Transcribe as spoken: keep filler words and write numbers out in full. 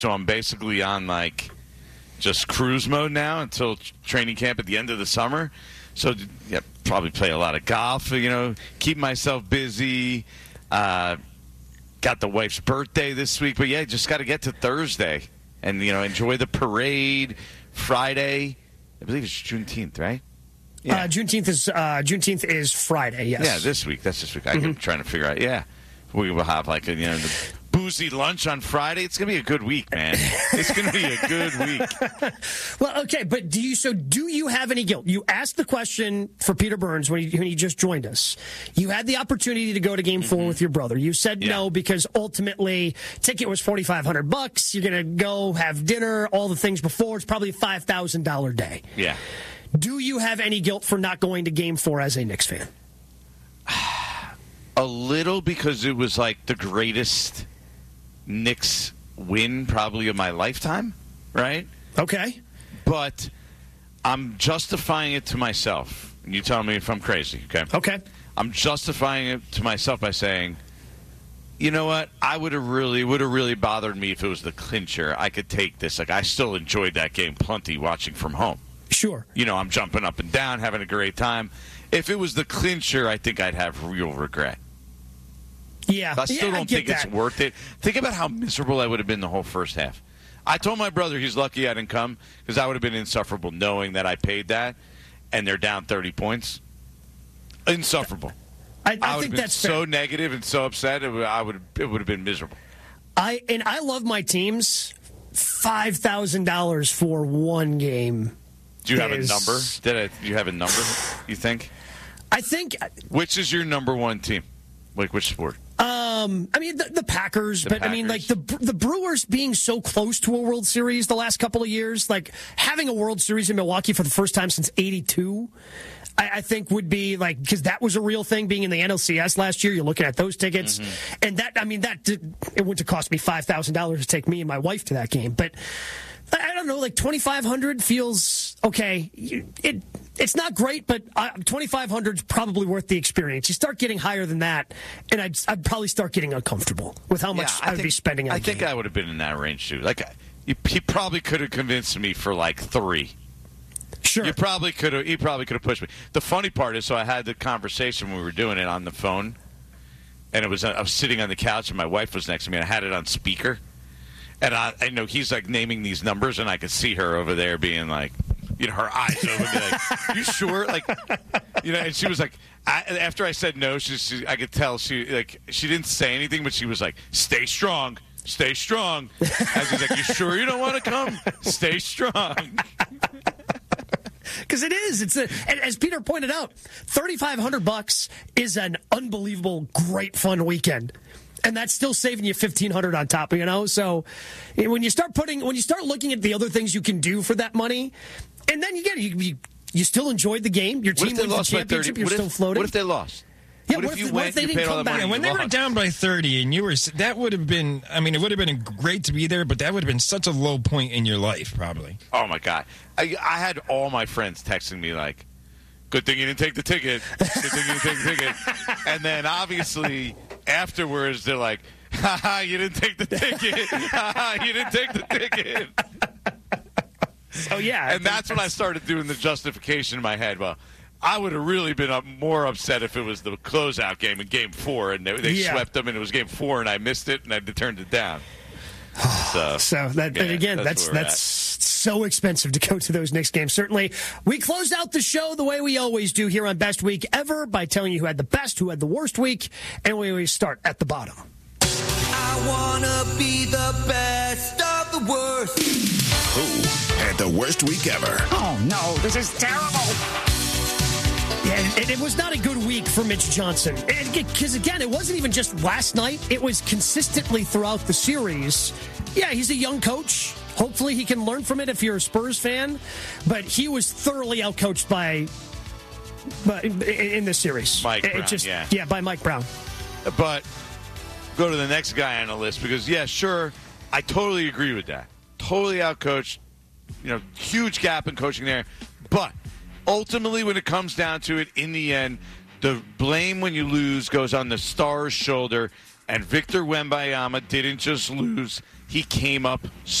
So I'm basically on, like, just cruise mode now until training camp at the end of the summer. So, yeah, probably play a lot of golf, you know, keep myself busy. Uh, got the wife's birthday this week. But, yeah, just got to get to Thursday and, you know, enjoy the parade. Friday, I believe it's Juneteenth, right? Yeah. Uh, Juneteenth is uh, Juneteenth is Friday, yes. Yeah, this week. That's this week. I'm mm-hmm. trying to figure out, yeah. We will have, like, a, you know, the boozy lunch on Friday. It's going to be a good week, man. It's going to be a good week. Well, okay, but do you, so do you have any guilt? You asked the question for Peter Burns when he, when he just joined us. You had the opportunity to go to game mm-hmm. four with your brother. You said yeah. no because ultimately ticket was forty-five hundred bucks. You're going to go have dinner, all the things before. It's probably a five thousand dollars day. Yeah. Do you have any guilt for not going to game four as a Knicks fan? A little, because it was like the greatest Knicks win probably of my lifetime, right? Okay. But I'm justifying it to myself. And you tell me if I'm crazy, okay? Okay. I'm justifying it to myself by saying, you know what? I would have really, would have really bothered me if it was the clincher. I could take this. Like, I still enjoyed that game plenty watching from home. Sure. You know, I'm jumping up and down, having a great time. If it was the clincher, I think I'd have real regret. Yeah. I still yeah, don't I think that. it's worth it. Think about how miserable I would have been the whole first half. I told my brother he's lucky I didn't come because I would have been insufferable knowing that I paid that and they're down thirty points. Insufferable. I, I, I would think have been that's so fair. negative and so upset. It would, I would it would have been miserable. I and I love my teams. Five thousand dollars for one game. Do you have is, a number? Did I, do you have a number? You think? I think. Which is your number one team? Like which sport? Um, I mean the, the Packers, the but Packers. I mean like the the Brewers being so close to a World Series the last couple of years, like having a World Series in Milwaukee for the first time since eighty-two. I, I think would be like, because that was a real thing being in the N L C S last year. You're looking at those tickets. Mm-hmm. And that, I mean, that did, it wouldn't have cost me five thousand dollars to take me and my wife to that game. But I don't know, like twenty-five hundred dollars feels okay. It It's not great, but twenty-five hundred dollars is probably worth the experience. You start getting higher than that, and I'd, I'd probably start getting uncomfortable with how much yeah, I, I would think, be spending on I the think game. I would have been in that range, too. Like, he, he probably could have convinced me for, like, three. Sure. You probably could have. He probably could have pushed me. The funny part is, so I had the conversation when we were doing it on the phone, and it was I was sitting on the couch, and my wife was next to me, and I had it on speaker, and I, I know he's like naming these numbers, and I could see her over there being like, you know, her eyes over, be like, "You sure?" Like, you know, and she was like, I, after I said no, she, she, I could tell she like she didn't say anything, but she was like, "Stay strong." Stay strong. And she's like, "You sure you don't want to come? Stay strong." Because it is. It's a, and as Peter pointed out, thirty-five hundred bucks is an unbelievable, great, fun weekend, and that's still saving you fifteen hundred on top. You know, so when you start putting, when you start looking at the other things you can do for that money, and then you get you you, you still enjoyed the game. Your team wins the championship. You're what still if, floating. What if they lost? Yeah, what, what if if, you what went, if they you didn't paid all come that back? money, Yeah, when they lost. were down by thirty and you were, that would have been, I mean, it would have been great to be there, but that would have been such a low point in your life, probably. Oh, my God. I, I had all my friends texting me like, good thing you didn't take the ticket. Good thing you didn't take the ticket. And then, obviously, afterwards, they're like, ha ha, you didn't take the ticket. Ha ha, you didn't take the ticket. Oh, yeah. And that's when I started doing the justification in my head. Well, I would have really been up more upset if it was the closeout game in Game Four, and they, they yeah. swept them, and it was Game Four, and I missed it, and I turned it down. So, so that yeah, and again, that's that's that's so expensive to go to those Knicks games. Certainly, we close out the show the way we always do here on Best Week Ever by telling you who had the best, who had the worst week, and we always start at the bottom. I wanna be the best of the worst. Who had the worst week ever? Oh no, this is terrible. Yeah, it, it was not a good week for Mitch Johnson. Because, again, it wasn't even just last night. It was consistently throughout the series. Yeah, he's a young coach. Hopefully he can learn from it if you're a Spurs fan. But he was thoroughly outcoached by, by in, in this series. Mike it, Brown, it just, yeah. Yeah, by Mike Brown. But go to the next guy on the list because, yeah, sure, I totally agree with that. Totally outcoached. You know, huge gap in coaching there. But ultimately, when it comes down to it, in the end, the blame when you lose goes on the star's shoulder. And Victor Wembanyama didn't just lose. he came up